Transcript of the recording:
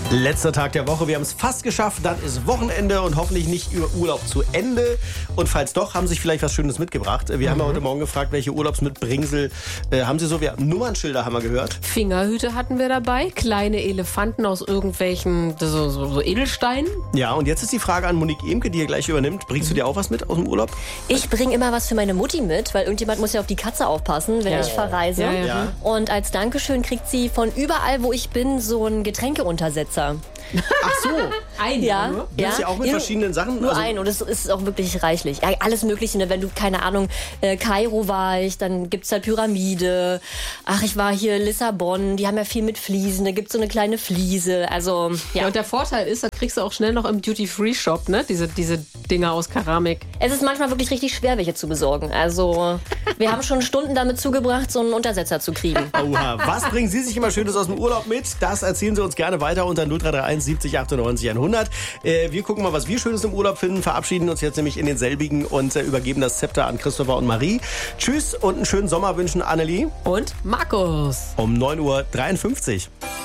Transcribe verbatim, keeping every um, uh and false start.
Letzter Tag der Woche, wir haben es fast geschafft, dann ist Wochenende und hoffentlich nicht über Urlaub zu Ende. Und falls doch, haben Sie sich vielleicht was Schönes mitgebracht. Wir mhm. haben ja heute Morgen gefragt, welche Urlaubsmitbringsel äh, haben Sie so? Wir haben Nummernschilder, haben wir gehört. Fingerhüte hatten wir dabei, kleine Elefanten aus irgendwelchen so, so, so Edelsteinen. Ja, und jetzt ist die Frage an Monique Emke, die hier gleich übernimmt. Bringst du dir auch was mit aus dem Urlaub? Ich bringe immer was für meine Mutti mit, weil irgendjemand muss ja auf die Katze aufpassen, wenn ja. ich verreise. Ja, ja. Ja. Und als Dankeschön kriegt sie von überall, wo ich bin, so einen Getränkeuntersetzer. Ach so. Ein, Ja, nur? Ja. Gibt's ja auch mit verschiedenen Sachen? Nur Also ein und es ist auch wirklich reichlich. Ja, alles Mögliche, ne? Wenn du, keine Ahnung, äh, Kairo war ich, dann gibt's da Pyramide. Ach, ich war hier Lissabon, die haben ja viel mit Fliesen, da gibt's so eine kleine Fliese. Also, ja. Ja, und der Vorteil ist, da kriegst du auch schnell noch im Duty-Free-Shop, ne? Diese, diese Dinger aus Keramik. Es ist manchmal wirklich richtig schwer, welche zu besorgen. Also, wir haben schon Stunden damit zugebracht, so einen Untersetzer zu kriegen. Oha, was bringen Sie sich immer Schönes aus dem Urlaub mit? Das erzählen Sie uns gerne weiter unter null drei drei eins siebzig achtundneunzig hundert. Äh, wir gucken mal, was wir Schönes im Urlaub finden, verabschieden uns jetzt nämlich in denselbigen und äh, übergeben das Zepter an Christopher und Marie. Tschüss und einen schönen Sommer wünschen Annelie Und Markus. um neun Uhr dreiundfünfzig.